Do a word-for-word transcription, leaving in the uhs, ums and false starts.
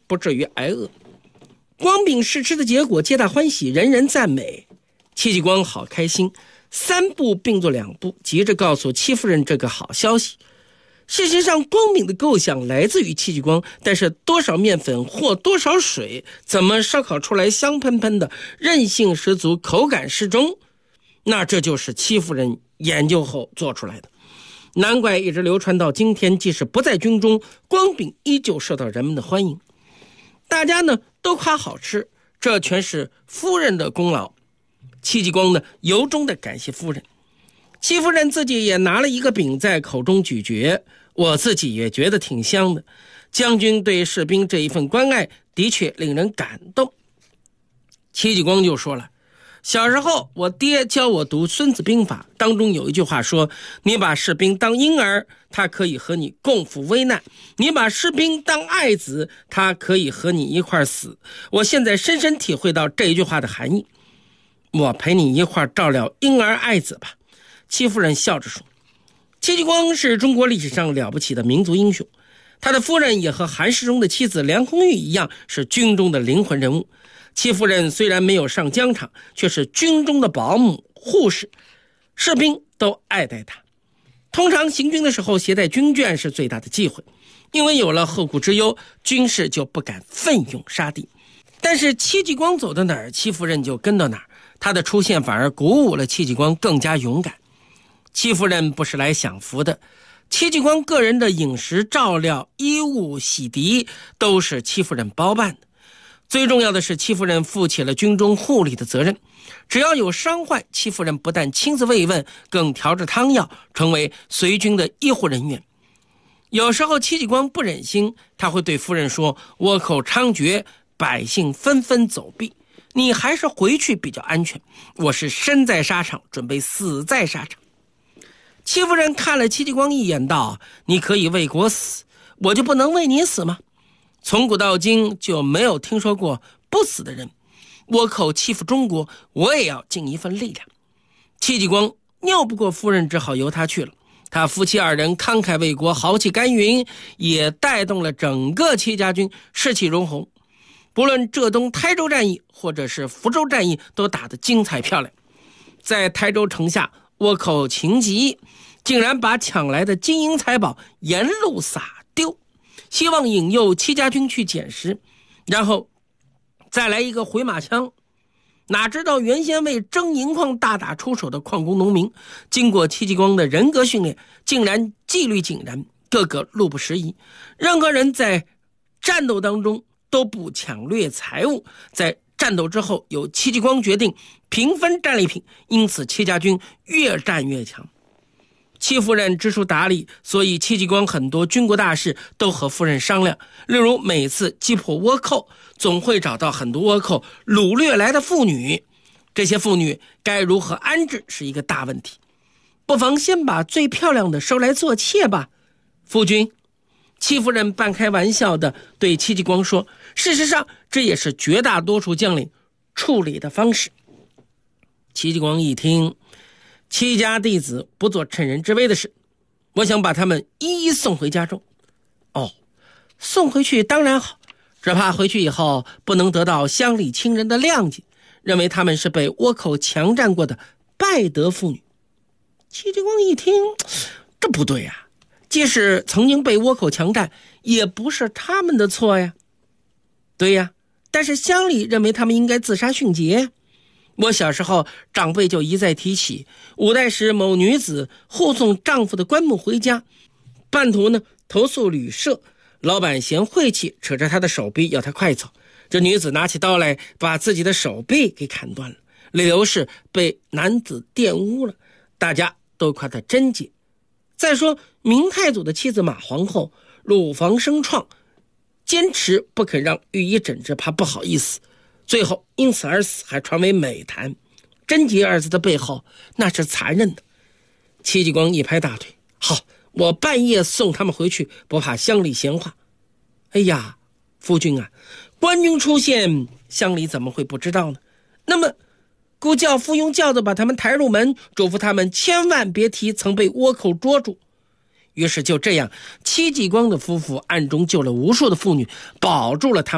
不至于挨饿。光饼试吃的结果皆大欢喜，人人赞美。戚继光好开心，三步并作两步，急着告诉戚夫人这个好消息。事实上，光饼的构想来自于戚继光，但是多少面粉或多少水，怎么烧烤出来香喷喷的，韧性十足，口感适中，那这就是戚夫人研究后做出来的。难怪一直流传到今天，即使不在军中，光饼依旧受到人们的欢迎。大家呢都夸好吃，这全是夫人的功劳。戚继光呢由衷的感谢夫人。戚夫人自己也拿了一个饼在口中咀嚼，我自己也觉得挺香的。将军对士兵这一份关爱的确令人感动。戚继光就说了，小时候我爹教我读《孙子兵法》，当中有一句话说，你把士兵当婴儿，他可以和你共赴危难；你把士兵当爱子，他可以和你一块死。我现在深深体会到这一句话的含义。我陪你一块照料婴儿爱子吧。戚夫人笑着说。戚继光是中国历史上了不起的民族英雄，他的夫人也和韩世忠的妻子梁红玉一样，是军中的灵魂人物。戚夫人虽然没有上疆场，却是军中的保姆、护士，士兵都爱戴她。通常行军的时候携带军眷是最大的忌讳，因为有了后顾之忧，军士就不敢奋勇杀敌。但是戚继光走到哪儿，戚夫人就跟到哪儿，他的出现反而鼓舞了戚继光更加勇敢。戚夫人不是来享福的，戚继光个人的饮食、照料、衣物、洗涤都是戚夫人包办的。最重要的是，戚夫人负起了军中护理的责任，只要有伤患，戚夫人不但亲自慰问，更调制汤药，成为随军的医护人员。有时候戚继光不忍心，他会对夫人说，倭寇猖獗，百姓纷纷走避，你还是回去比较安全，我是身在沙场，准备死在沙场。戚夫人看了戚继光一眼道，你可以为国死，我就不能为你死吗？从古到今就没有听说过不死的人，倭寇欺负中国，我也要尽一份力量。戚继光拗不过夫人，只好由他去了。他夫妻二人慷慨为国，豪气干云，也带动了整个戚家军士气如虹。不论浙东台州战役或者是福州战役，都打得精彩漂亮。在台州城下，倭寇情急，竟然把抢来的金银财宝沿路撒丢，希望引诱戚家军去捡拾，然后再来一个回马枪。哪知道原先为争银矿大打出手的矿工农民，经过戚继光的人格训练，竟然纪律井然，个个路不拾遗。任何人在战斗当中都不抢掠财物，在战斗之后由戚继光决定平分战利品，因此戚家军越战越强。戚夫人知书达理，所以戚继光很多军国大事都和夫人商量。例如每次击破倭寇，总会找到很多倭寇掳掠来的妇女，这些妇女该如何安置是一个大问题。不妨先把最漂亮的收来做妾吧，夫君。戚夫人半开玩笑的对戚继光说，事实上这也是绝大多数将领处理的方式。戚继光一听，戚家弟子不做趁人之危的事，我想把他们一一送回家中。哦，送回去当然好，只怕回去以后不能得到乡里亲人的谅解，认为他们是被倭寇强占过的败德妇女。戚继光一听，这不对啊，即使曾经被倭寇强占，也不是他们的错呀。对呀，但是乡里认为他们应该自杀殉节。我小时候长辈就一再提起，五代时某女子护送丈夫的棺木回家，半途呢投宿旅社，老板嫌晦气，扯着她的手臂要她快走。这女子拿起刀来，把自己的手臂给砍断了，理由是被男子玷污了，大家都夸她贞洁。再说明太祖的妻子马皇后乳房生创，坚持不肯让御医诊治，怕不好意思，最后因此而死，还传为美谈。贞洁二字的背后那是残忍的。戚继光一拍大腿，好，我半夜送他们回去，不怕乡里闲话。哎呀，夫君啊，官军出现，乡里怎么会不知道呢？那么孤教夫用轿子把他们抬入门，嘱咐他们千万别提曾被倭寇捉住。于是就这样，戚继光的夫妇暗中救了无数的妇女，保住了他们